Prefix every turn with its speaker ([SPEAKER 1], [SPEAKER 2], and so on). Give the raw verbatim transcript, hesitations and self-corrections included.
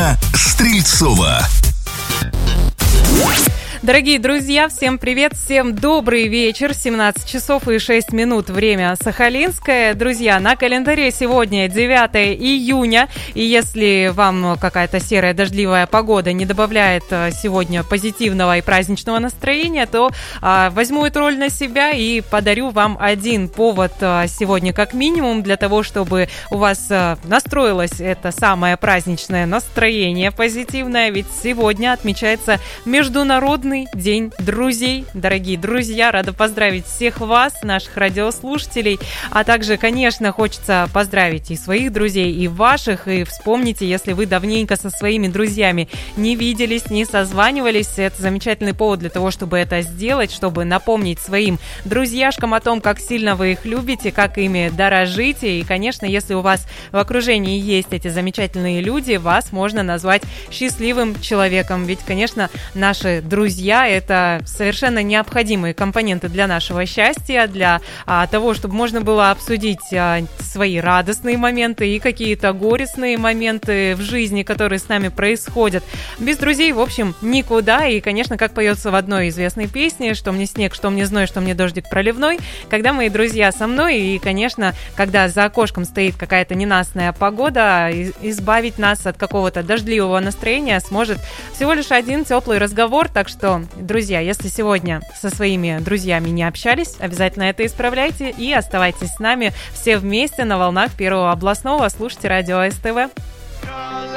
[SPEAKER 1] Анна Стрельцова.
[SPEAKER 2] Дорогие друзья, всем привет, всем добрый вечер, семнадцать часов и шесть минут, время сахалинское. Друзья, на календаре сегодня девятое июня, и если вам какая-то серая дождливая погода не добавляет сегодня позитивного и праздничного настроения, то а, возьму эту роль на себя и подарю вам один повод а, сегодня как минимум для того, чтобы у вас а, настроилось это самое праздничное настроение позитивное, ведь сегодня отмечается Международный День друзей. Дорогие друзья, рада поздравить всех вас, наших радиослушателей, а также, конечно, хочется поздравить и своих друзей, и ваших, и вспомните, если вы давненько со своими друзьями не виделись, не созванивались, это замечательный повод для того, чтобы это сделать, чтобы напомнить своим друзьяшкам о том, как сильно вы их любите, как ими дорожите, и, конечно, если у вас в окружении есть эти замечательные люди, вас можно назвать счастливым человеком, ведь, конечно, наши друзья — это совершенно необходимые компоненты для нашего счастья, для а, того, чтобы можно было обсудить а, свои радостные моменты и какие-то горестные моменты в жизни, которые с нами происходят. Без друзей, в общем, никуда. И, конечно, как поется в одной известной песне, что мне снег, что мне зной, что мне дождик проливной, когда мои друзья со мной, и, конечно, когда за окошком стоит какая-то ненастная погода, избавить нас от какого-то дождливого настроения сможет всего лишь один теплый разговор. Так что, друзья, если сегодня со своими друзьями не общались, обязательно это исправляйте и оставайтесь с нами все вместе на волнах Первого областного. Слушайте радио СТВ.